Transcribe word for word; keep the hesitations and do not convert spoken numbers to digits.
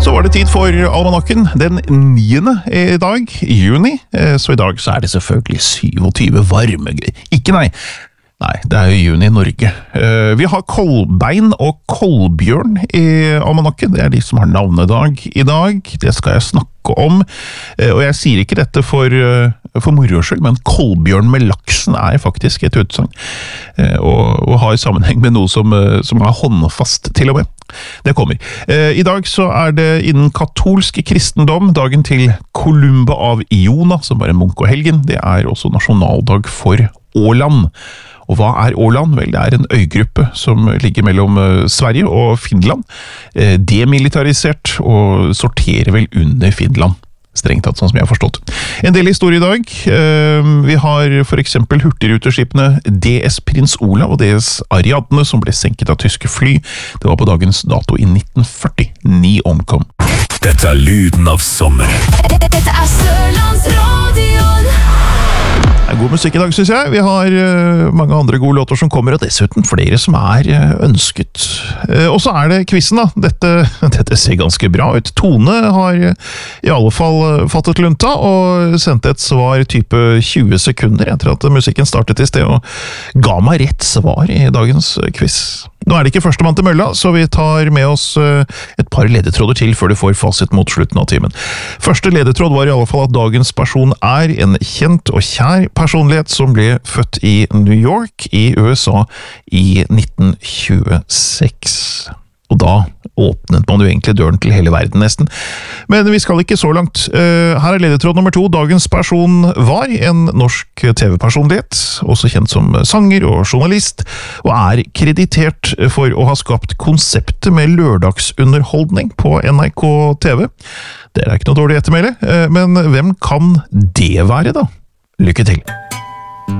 Så var det tid for almanakken den niende i dag, i juni. Så i dag så er det selvfølgelig syvogtyve varme. Ikke nei. Nei, det er jo juni i Norge. Vi har Kolbein og Kolbjørn i almanakken. Det er de som har navnedag i dag. Det skal jeg snakke om. Og jeg sier ikke dette for, for moro skyld, men Kolbjørn med laksen er faktisk et utsagn. Og, og har sammenheng med noe som, som er håndfast til og med. Det kommer. I dag så er det innen katolsk kristendom dagen til Columba av Iona, som var en munk og helgen. Det er også nasjonaldag for Åland. Og hva er Åland? Vel, det er en øygruppe som ligger mellom Sverige og Finland. Demilitarisert og sorterer vel under Finland. Strengt tatt, sånn som jeg har forstått. En del historie i dag. Vi har for eksempel hurtigruteskipene D S Prins Olav og D S Ariadne, som ble senket av tyske fly. Det var på dagens dato i nitten førti. Ni omkom. Dette er lyden av sommer. Dette er Sørlandsradion. Det er god musikk i dag, synes jeg. Vi har uh, mange andre gode låter som kommer, og dessuten flere som er uh, ønsket. Uh, og så er det quizen da. Dette, dette ser ganske bra ut. Tone har uh, i alle fall uh, fattet lunta, og sendte et svar type tjue sekunder etter at musikken startet i sted, og ga meg rett svar i dagens uh, quiz. Nå er det ikke førstemann til mølla, så vi tar med oss uh, et par ledetråder til før du får fasit mot slutten av timen. Første ledetråd var i alle fall at dagens person er en kjent og kjær personlighet som ble født i New York i U S A i nitten tjueseks. Og da åpnet man jo egentlig døren til hele verden nesten. Men vi skal ikke så langt. Her er ledetråd nummer to. Dagens person var en norsk T V-personlighet, også kjent som sanger og journalist, og er kreditert for å ha skapt konseptet med lørdagsunderholdning på N R K T V. Det er ikke noe dårlig ettermæle, men hvem kan det være da? Lykke til!